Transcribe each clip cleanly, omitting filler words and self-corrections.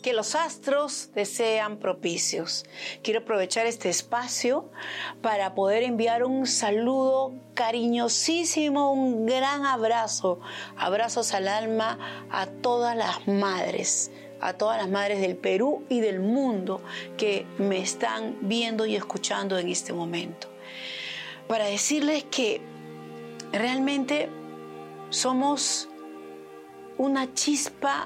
que los astros desean propicios. Quiero aprovechar este espacio para poder enviar un saludo cariñosísimo, un gran abrazo, abrazos al alma a todas las madres del Perú y del mundo que me están viendo y escuchando en este momento. Para decirles que realmente somos una chispa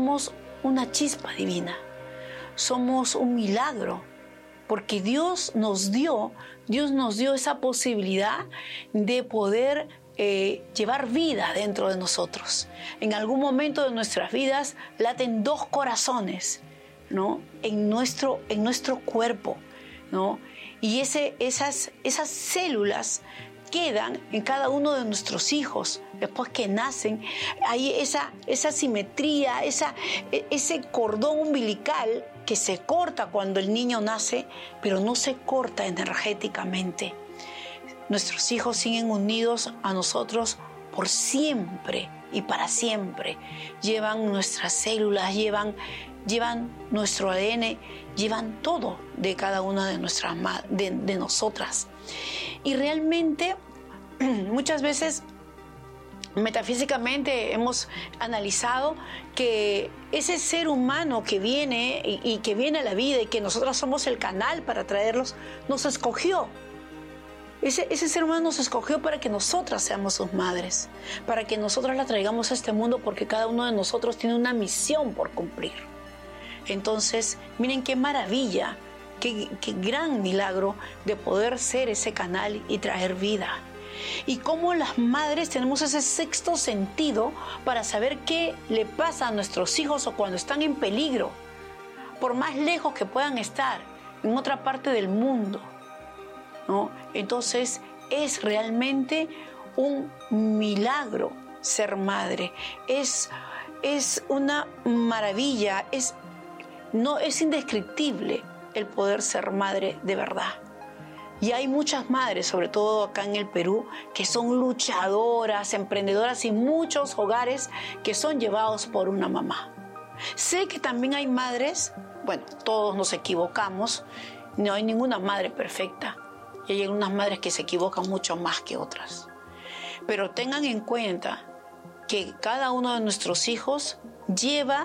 divina. Somos un milagro, porque Dios nos dio esa posibilidad de poder llevar vida dentro de nosotros. En algún momento de nuestras vidas laten dos corazones, ¿no? En nuestro cuerpo, ¿no? Y esas células quedan en cada uno de nuestros hijos después que nacen. Hay esa simetría, ese cordón umbilical que se corta cuando el niño nace, pero no se corta energéticamente. Nuestros hijos siguen unidos a nosotros por siempre y para siempre. Llevan nuestras células, llevan nuestro ADN, llevan todo de cada una de nosotras. Y realmente muchas veces metafísicamente hemos analizado que ese ser humano que viene y que viene a la vida y que nosotros somos el canal para traerlos, nos escogió. Ese ser humano nos escogió para que nosotras seamos sus madres, para que nosotras la traigamos a este mundo, porque cada uno de nosotros tiene una misión por cumplir. Entonces, miren qué maravilla, qué gran milagro de poder ser ese canal y traer vida. Y cómo las madres tenemos ese sexto sentido para saber qué le pasa a nuestros hijos o cuando están en peligro, por más lejos que puedan estar, en otra parte del mundo, ¿no? Entonces, es realmente un milagro ser madre. Es una maravilla, es indescriptible el poder ser madre de verdad. Y hay muchas madres, sobre todo acá en el Perú, que son luchadoras, emprendedoras, y muchos hogares que son llevados por una mamá. Sé que también hay madres, bueno, todos nos equivocamos, no hay ninguna madre perfecta, y hay algunas madres que se equivocan mucho más que otras. Pero tengan en que cada uno de nuestros hijos lleva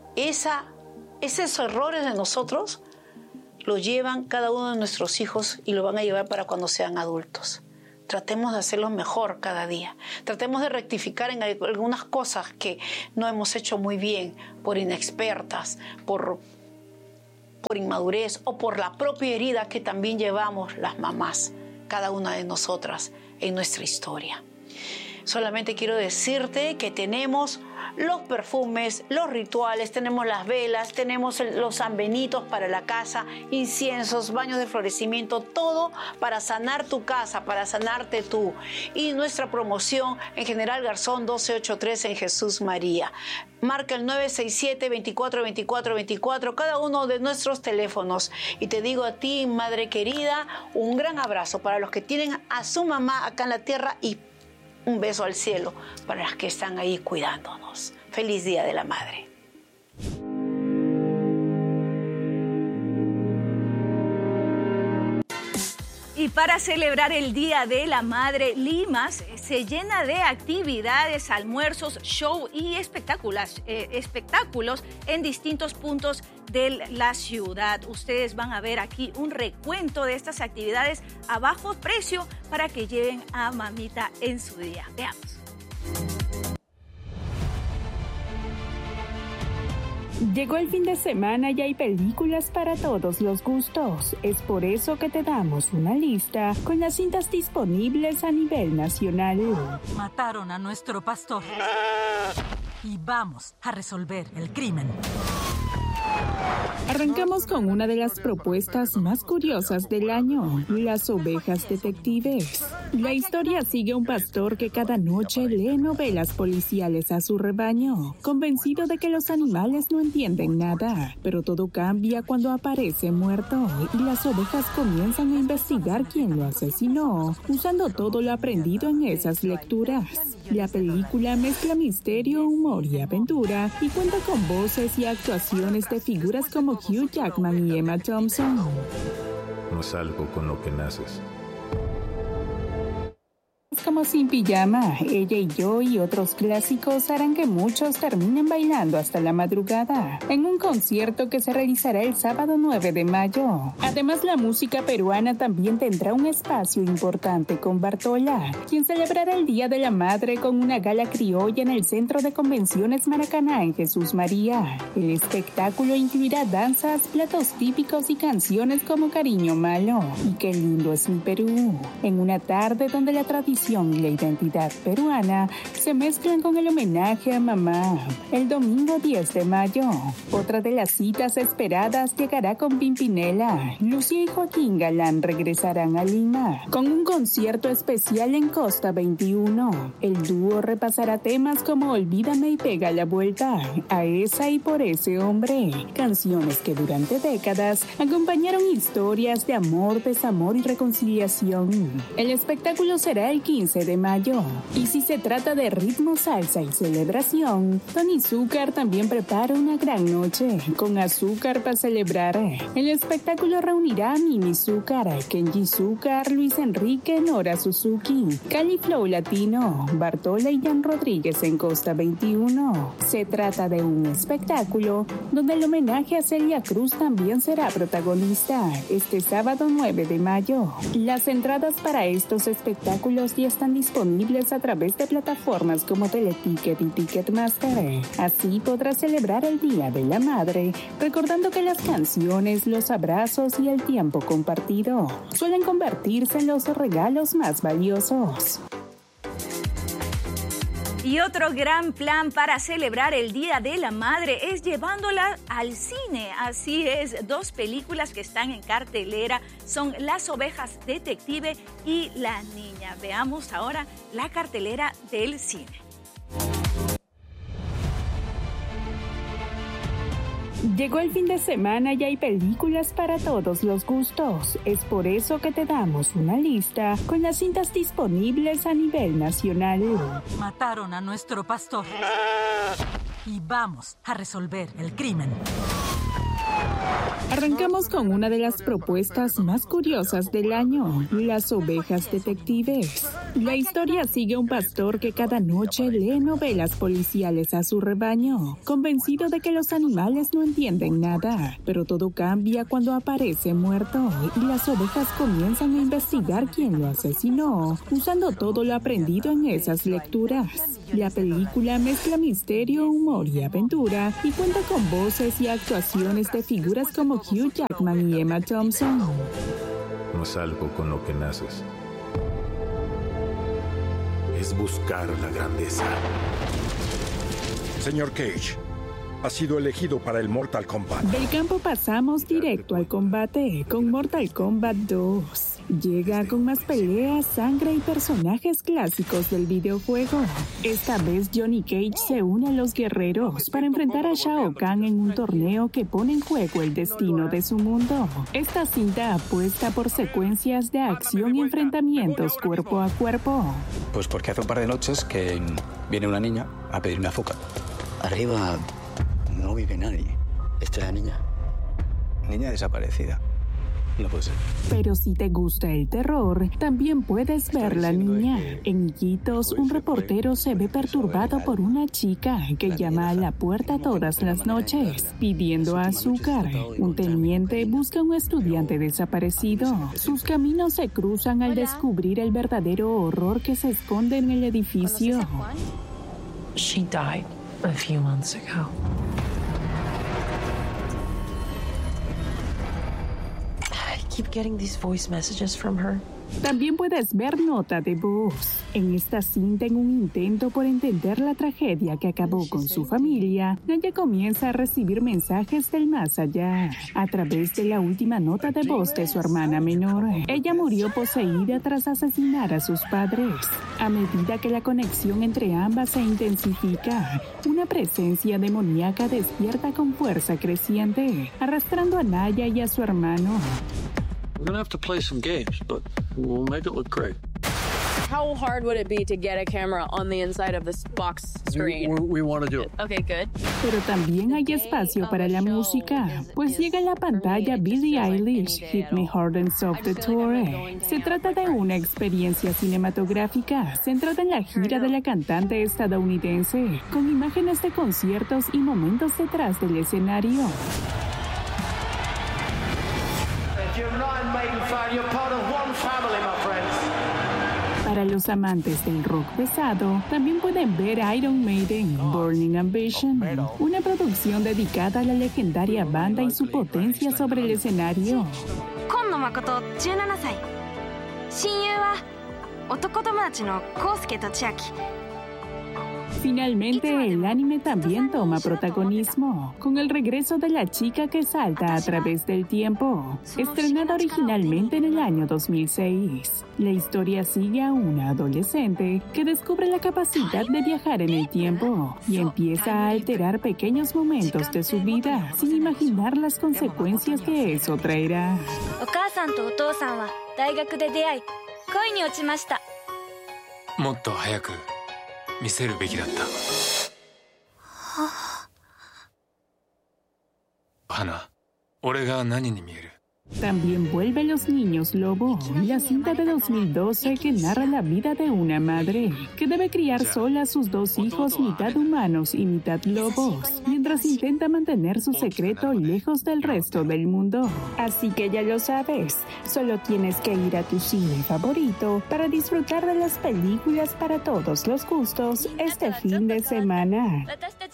esos errores de nosotros, lo llevan cada uno de nuestros hijos y lo van a llevar para cuando sean adultos. Tratemos de hacerlo mejor cada día. Tratemos de rectificar en algunas cosas que no hemos hecho muy bien por inexpertas, por inmadurez o por la propia herida que también llevamos las mamás, cada una de nosotras en nuestra historia. Solamente quiero decirte que tenemos los perfumes, los rituales, tenemos las velas, tenemos los sanbenitos para la casa, inciensos, baños de florecimiento, todo para sanar tu casa, para sanarte tú. Y nuestra promoción en General Garzón 1283 en Jesús María. Marca el 967-242424, cada uno de nuestros teléfonos. Y te digo a ti, madre querida, un gran abrazo para los que tienen a su mamá acá en la tierra y un beso al cielo para las que están ahí cuidándonos. Feliz Día de la Madre. Y para celebrar el Día de la Madre, Limas se llena de actividades, almuerzos, show y espectáculos en distintos puntos de la ciudad. Ustedes van a ver aquí un recuento de estas actividades a bajo precio para que lleven a mamita en su día. Veamos. Llegó el fin de semana y hay películas para todos los gustos. Es por eso que te damos una lista con las cintas disponibles a nivel nacional. Mataron a nuestro pastor y vamos a resolver el crimen. Arrancamos con una de las propuestas más curiosas del año, las ovejas detectives. La historia sigue a un pastor que cada noche lee novelas policiales a su rebaño, convencido de que los animales no entienden nada, pero todo cambia cuando aparece muerto y las ovejas comienzan a investigar quién lo asesinó, usando todo lo aprendido en esas lecturas. La película mezcla misterio, humor y aventura y cuenta con voces y actuaciones de figuras como Hugh Jackman y Emma Thompson. No es algo con lo que naces. Como Sin Pijama, Ella y Yo y otros clásicos harán que muchos terminen bailando hasta la madrugada en un concierto que se realizará el sábado 9 de mayo. Además, la música peruana también tendrá un espacio importante con Bartola, quien celebrará el Día de la Madre con una gala criolla en el Centro de Convenciones Maracaná en Jesús María. El espectáculo incluirá danzas, platos típicos y canciones como Cariño Malo y Qué lindo es mi Perú, en una tarde donde la tradición y la identidad peruana se mezclan con el homenaje a mamá. El domingo 10 de mayo, otra de las citas esperadas llegará con Pimpinela. Lucía y Joaquín Galán regresarán a Lima con un concierto especial en Costa 21. El dúo repasará temas como Olvídame y Pega la Vuelta, A esa y Por ese hombre, canciones que durante décadas acompañaron historias de amor, desamor y reconciliación. El espectáculo será el 15 de mayo. Y si se trata de ritmo, salsa y celebración, Tony Zúcar también prepara una gran noche con Azúcar para celebrar. El espectáculo reunirá a Mimi Zúcar, Kenji Zúcar, Luis Enrique, Nora Suzuki, Cali Flow Latino, Bartola y Jan Rodríguez en Costa 21. Se trata de un espectáculo donde el homenaje a Celia Cruz también será protagonista este sábado 9 de mayo. Las entradas para estos espectáculos ya están disponibles a través de plataformas como Teleticket y Ticketmaster. Así podrás celebrar el Día de la Madre, recordando que las canciones, los abrazos y el tiempo compartido suelen convertirse en los regalos más valiosos. Y otro gran plan para celebrar el Día de la Madre es llevándola al cine. Así es, 2 películas que están en cartelera son Las Ovejas Detective y La Niña. Veamos ahora la cartelera del cine. Llegó el fin de semana y hay películas para todos los gustos. Es por eso que te damos una lista con las cintas disponibles a nivel nacional. Mataron a nuestro pastor. Y vamos a resolver el crimen. Arrancamos con una de las propuestas más curiosas del año, las ovejas detectives. La historia sigue a un pastor que cada noche lee novelas policiales a su rebaño, convencido de que los animales no entienden nada, pero todo cambia cuando aparece muerto y las ovejas comienzan a investigar quién lo asesinó, usando todo lo aprendido en esas lecturas. La película mezcla misterio, humor y aventura y cuenta con voces y actuaciones de figuras como Hugh Jackman y Emma Thompson. No es algo con lo que naces. Es buscar la grandeza. Señor Cage, ha sido elegido para el Mortal Kombat. Del campo pasamos directo al combate con Mortal Kombat 2. Llega con más peleas, sangre y personajes clásicos del videojuego. Esta vez Johnny Cage se une a los guerreros para enfrentar a Shao Kahn en un torneo que pone en juego el destino de su mundo. Esta cinta apuesta por secuencias de acción y enfrentamientos cuerpo a cuerpo. Pues porque hace un par de noches que viene una niña a pedirme azúcar. Arriba no vive nadie. ¿Esta es la niña? Niña desaparecida. No puede ser. Pero si te gusta el terror, también puedes ver La Niña. En Iquitos, un reportero se ve perturbado por una chica que llama a la puerta todas las noches, pidiendo azúcar. Un teniente busca a un estudiante desaparecido. Sus caminos se cruzan al descubrir el verdadero horror que se esconde en el edificio. She died a few months ago. I keep getting these voice messages from her. También puedes ver nota de voz. En esta cinta, en un intento por entender la tragedia que acabó con su familia, ella comienza a recibir mensajes del más allá. A través de la última nota de voz de su hermana menor, ella murió poseída tras asesinar a sus padres. A medida que la conexión entre ambas se intensifica, una presencia demoníaca despierta con fuerza creciente, arrastrando a Naya y a su hermano. We're gonna have to play some games, but we'll make it look great. How hard would it be to get a camera on the inside of this box screen? We want to do it. Okay, good. Pero también hay espacio para la música, pues llega a la pantalla Billie Eilish, Hit Me Hard and Soft the Tour. Se trata de una experiencia cinematográfica centrada en la gira de la cantante estadounidense, con imágenes de conciertos y momentos detrás del escenario. Para los amantes del rock pesado, también pueden ver Iron Maiden, Burning Ambition, una producción dedicada a la legendaria banda y su potencia sobre el escenario. Kondo Makoto, 17 歳。親友は男友達のコウスケと千秋。 Finalmente, el anime también toma protagonismo, con el regreso de la chica que salta a través del tiempo, estrenada originalmente en el año 2006. La historia sigue a una adolescente que descubre la capacidad de viajar en el tiempo y empieza a alterar pequeños momentos de su vida, sin imaginar las consecuencias que eso traerá. お母さんとお父さんは大学で出会い、恋に落ちました。 もっと早く 見せるべきだった。花、俺が何に見える？ También vuelve Los Niños Lobo, la cinta de 2012 que narra la vida de una madre que debe criar sola a sus dos hijos mitad humanos y mitad lobos, mientras intenta mantener su secreto lejos del resto del mundo. Así que ya lo sabes, solo tienes que ir a tu cine favorito para disfrutar de las películas para todos los gustos este fin de semana.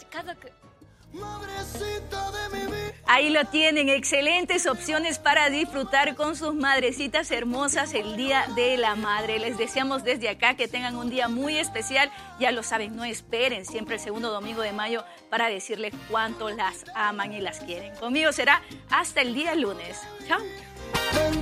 Ahí lo tienen, excelentes opciones para disfrutar con sus madrecitas hermosas el Día de la Madre. Les deseamos desde acá que tengan un día muy especial. Ya lo saben, no esperen siempre el segundo domingo de mayo para decirles cuánto las aman y las quieren. Conmigo será hasta el día lunes. Chao.